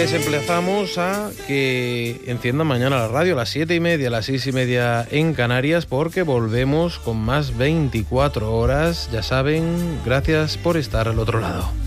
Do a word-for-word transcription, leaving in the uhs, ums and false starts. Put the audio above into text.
les emplazamos a que enciendan mañana la radio a las siete y media, a las seis y media en Canarias, porque volvemos con más veinticuatro horas. Ya saben, gracias por estar al otro lado.